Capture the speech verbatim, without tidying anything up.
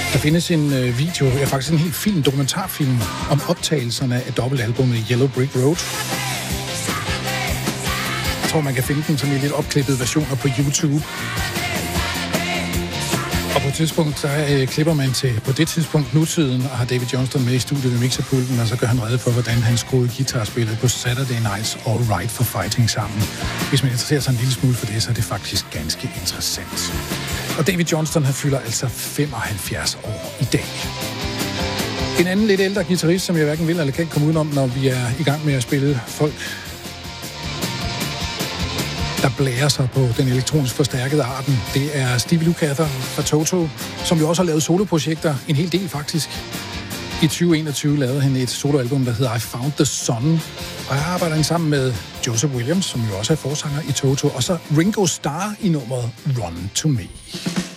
Der findes en øh, video, ja faktisk en helt film, dokumentarfilm, om optagelserne af dobbeltalbummet Yellow Brick Road. Jeg tror, man kan finde den som i lidt opklippede versioner på YouTube. Og på et tidspunkt, så øh, klipper man til, på det tidspunkt nutiden, og har David Johnston med i studiet ved mixerpulten, og så gør han rede for, hvordan han skruede guitarspillet på Saturday Night's All Right for Fighting sammen. Hvis man interesserer sig en lille smule for det, så er det faktisk ganske interessant. Og David Johnston, han fylder altså femoghalvfjerds år i dag. En anden lidt ældre guitarist, som jeg hverken vil eller kan komme udenom, når vi er i gang med at spille folk, der blærer sig på den elektronisk forstærkede arten. Det er Stevie Lukather fra Toto, som jo også har lavet soloprojekter, en hel del faktisk. I tyve enogtyve lavede han et soloalbum, der hedder I Found the Sun, og jeg arbejder han sammen med Joseph Williams, som jo også er forsanger i Toto, og så Ringo Starr i nummeret Run to Me.